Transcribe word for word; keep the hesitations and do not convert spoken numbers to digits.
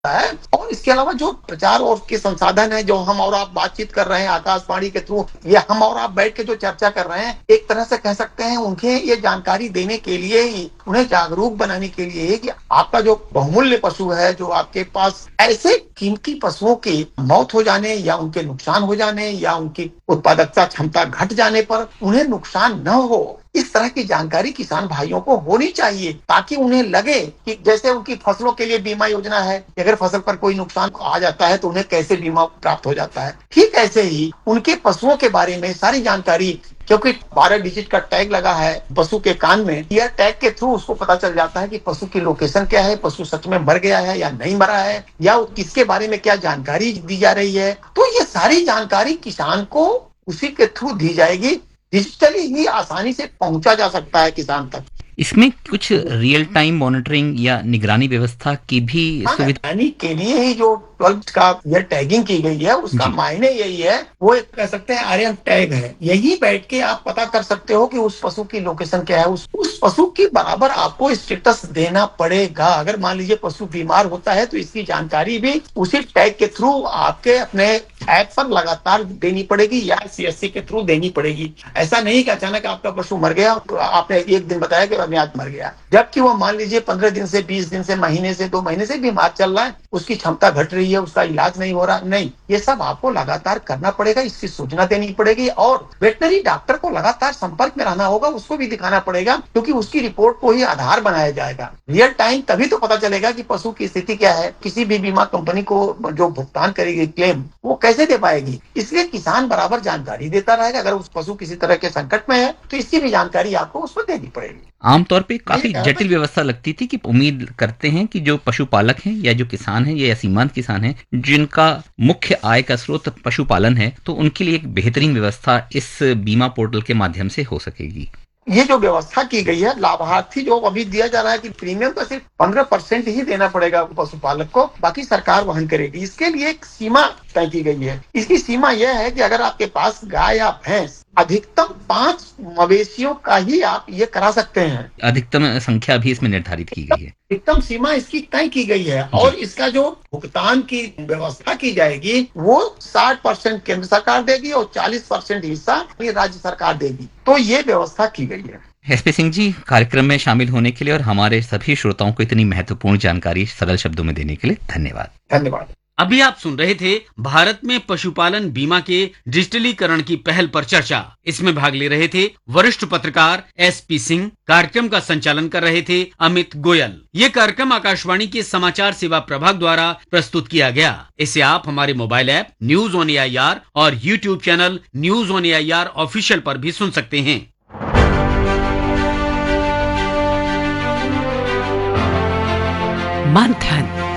है। और इसके अलावा जो प्रचार और के संसाधन है, जो हम और आप बातचीत कर रहे हैं आकाशवाणी के थ्रू, या हम और आप बैठ के जो चर्चा कर रहे हैं, एक तरह से कह सकते हैं उनके ये जानकारी देने के लिए ही, उन्हें जागरूक बनाने के लिए ही कि आपका जो बहुमूल्य पशु है, जो आपके पास ऐसे कीमती पशुओं की मौत हो जाने या उनके नुकसान हो जाने या उनकी उत्पादकता क्षमता घट जाने पर उन्हें नुकसान न हो, इस तरह की जानकारी किसान भाइयों को होनी चाहिए, ताकि उन्हें लगे कि जैसे उनकी फसलों के लिए बीमा योजना है, अगर फसल पर कोई नुकसान आ जाता है तो उन्हें कैसे बीमा प्राप्त हो जाता है, ठीक ऐसे ही उनके पशुओं के बारे में सारी जानकारी, क्योंकि बारह डिजिट का टैग लगा है पशु के कान में, यह टैग के थ्रू उसको पता चल जाता है कि पशु की लोकेशन क्या है, पशु सच में मर गया है या नहीं मरा है, या किसके बारे में क्या जानकारी दी जा रही है। तो ये सारी जानकारी किसान को उसी के थ्रू दी जाएगी, डिजिटली ही आसानी से पहुंचा जा सकता है किसान तक। इसमें कुछ रियल टाइम मॉनिटरिंग या निगरानी व्यवस्था की भी सुविधा के लिए ही जो ट्वेल्व का ये टैगिंग की गई है, उसका मायने यही है, वो एक कह सकते हैं आर एम टैग है। यही बैठ के आप पता कर सकते हो कि उस पशु की लोकेशन क्या है, उस, उस पशु की बराबर आपको स्टेटस देना पड़ेगा। अगर मान लीजिए पशु बीमार होता है तो इसकी जानकारी भी उसी टैग के थ्रू आपके अपने ऐप पर लगातार देनी पड़ेगी या सी एस सी के थ्रू देनी पड़ेगी। ऐसा नहीं कि अचानक आपका पशु मर गया तो आपने एक दिन बताया कि मैं आज मर गया, जबकि वो मान लीजिए पंद्रह दिन से, बीस दिन से, महीने से, दो महीने से बीमार चल रहा है, उसकी क्षमता घट रही है, उसका इलाज नहीं हो रहा, नहीं, ये सब आपको लगातार करना पड़ेगा, इसकी सूचना देनी पड़ेगी और वेटनरी डॉक्टर को लगातार संपर्क में रहना होगा, उसको भी दिखाना पड़ेगा, क्योंकि उसकी रिपोर्ट को ही आधार बनाया जाएगा। रियल टाइम तभी तो पता चलेगा कि पशु की स्थिति क्या है। किसी भी बीमा कंपनी को जो भुगतान करेगी क्लेम, वो कैसे दे पाएगी, इसलिए किसान बराबर जानकारी देता रहेगा। अगर उस पशु किसी तरह के संकट में है तो इसकी भी जानकारी आपको उसको देनी पड़ेगी। आमतौर पे काफी जटिल व्यवस्था लगती थी कि उम्मीद करते हैं कि जो पशुपालक हैं या जो किसान हैं या सीमांत किसान हैं जिनका मुख्य आय का स्रोत पशुपालन है, तो उनके लिए एक बेहतरीन व्यवस्था इस बीमा पोर्टल के माध्यम से हो सकेगी। ये जो व्यवस्था की गई है, लाभार्थी जो अभी दिया जा रहा है कि प्रीमियम तो सिर्फ पंद्रह परसेंट ही देना पड़ेगा पशुपालक को, बाकी सरकार वहन करेगी। इसके लिए एक सीमा तय की गई है। इसकी सीमा यह है कि अगर आपके पास गाय या भैंस, अधिकतम पांच मवेशियों का ही आप ये करा सकते हैं। अधिकतम संख्या भी इसमें निर्धारित की गई है, अधिकतम सीमा इसकी तय की गई है। और इसका जो भुगतान की व्यवस्था की जाएगी वो साठ परसेंट केंद्र सरकार देगी और चालीस परसेंट हिस्सा राज्य सरकार देगी। तो ये व्यवस्था की गई है। एस पी सिंह जी, कार्यक्रम में शामिल होने के लिए और हमारे सभी श्रोताओं को इतनी महत्वपूर्ण जानकारी सरल शब्दों में देने के लिए धन्यवाद। धन्यवाद। अभी आप सुन रहे थे भारत में पशुपालन बीमा के डिजिटलीकरण की पहल पर चर्चा। इसमें भाग ले रहे थे वरिष्ठ पत्रकार एस पी सिंह। कार्यक्रम का संचालन कर रहे थे अमित गोयल। ये कार्यक्रम आकाशवाणी के समाचार सेवा प्रभाग द्वारा प्रस्तुत किया गया। इसे आप हमारे mobile app news on A I R और YouTube channel news on A I R official पर भी सुन सकते हैं। मंथन